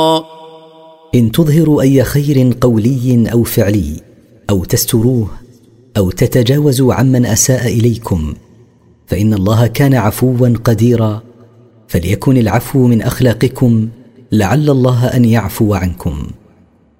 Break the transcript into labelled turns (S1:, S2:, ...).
S1: إن تظهروا أي خير قولي أو فعلي أو تستروه أو تتجاوزوا عمن أساء إليكم فإن الله كان عفوا قديرا، فليكن العفو من أخلاقكم لعل الله أن يعفو عنكم.